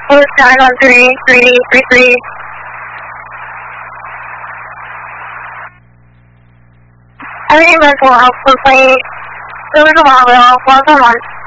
Blue Sky 133333. Any mental health complaint, go to Marville once a month.